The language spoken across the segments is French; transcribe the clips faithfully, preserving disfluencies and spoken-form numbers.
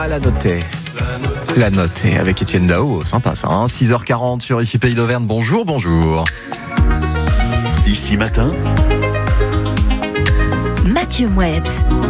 Ah, la notée. La notée avec Étienne Dao, sympa ça, hein. six heures quarante sur Ici Pays d'Auvergne. Bonjour, bonjour. Ici matin, Mathieu Mouebs.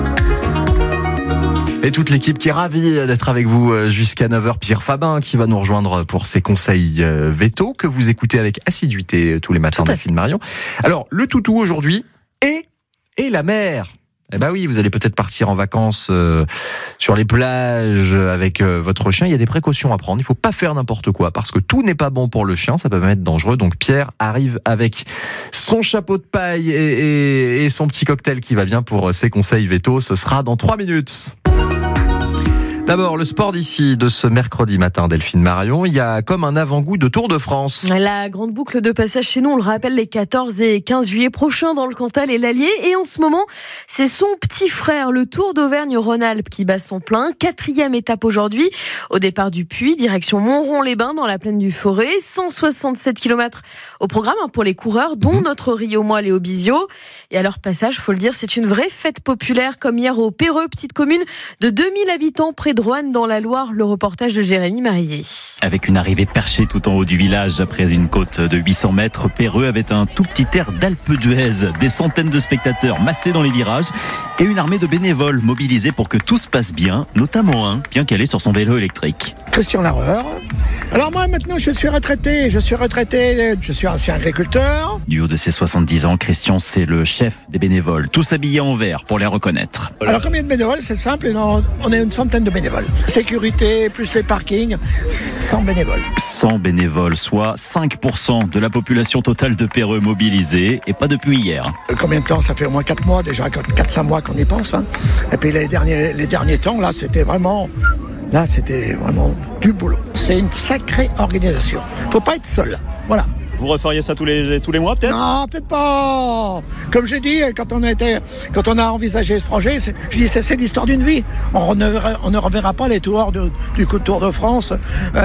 Et toute l'équipe qui est ravie d'être avec vous jusqu'à neuf heures. Pierre Fabin qui va nous rejoindre pour ses conseils veto que vous écoutez avec assiduité tous les matins d'Elphine Marion. Alors, le toutou aujourd'hui et, et la mer. Eh ben oui, vous allez peut-être partir en vacances euh, sur les plages avec euh, votre chien. Il y a des précautions à prendre. Il faut pas faire n'importe quoi parce que tout n'est pas bon pour le chien. Ça peut même être dangereux. Donc Pierre arrive avec son chapeau de paille et, et, et son petit cocktail qui va bien pour ses conseils veto. Ce sera dans trois minutes. D'abord, le sport d'ici de ce mercredi matin, Delphine Marion. Il y a comme un avant-goût de Tour de France. La grande boucle de passage chez nous, on le rappelle, les quatorze et quinze juillet prochains dans le Cantal et l'Allier. Et en ce moment, c'est son petit frère, le Tour d'Auvergne-Rhône-Alpes, qui bat son plein. Quatrième étape aujourd'hui, au départ du Puy, direction Montron-les-Bains, dans la plaine du Forêt. cent soixante-sept kilomètres au programme pour les coureurs, dont mmh. notre Rio Moi, Léo Bizio. Et à leur passage, faut le dire, c'est une vraie fête populaire, comme hier au Péreux, petite commune de deux mille habitants près de Roanne dans la Loire, le reportage de Jérémy Marillier. Avec une arrivée perchée tout en haut du village, après une côte de huit cents mètres, Péreux avait un tout petit air d'Alpe d'Huez. Des centaines de spectateurs massés dans les virages et une armée de bénévoles mobilisés pour que tout se passe bien, notamment un bien calé sur son vélo électrique. Christian Larreur. Alors moi maintenant je suis retraité, je suis retraité, je suis ancien agriculteur. Du haut de ses soixante-dix ans, Christian c'est le chef des bénévoles, tous habillés en vert pour les reconnaître. Alors combien de bénévoles? C'est simple, on est une centaine de bénévoles. Sécurité, plus les parkings, cent bénévoles. cent bénévoles, soit cinq pour cent de la population totale de Péreux mobilisée, et pas depuis hier. Combien de temps? Ça fait au moins quatre mois déjà, quatre cinq mois qu'on y pense. Hein. Et puis les derniers, les derniers temps, là c'était vraiment... Là, c'était vraiment du boulot. C'est une sacrée organisation. Faut pas être seul. Voilà. Vous referiez ça tous les, tous les mois, peut-être? Non, peut-être pas. Comme j'ai dit, quand on, était, quand on a envisagé ce projet, c'est, je dis c'est, c'est l'histoire d'une vie. On ne, on ne reverra pas les tours de, du Tour de France. Euh,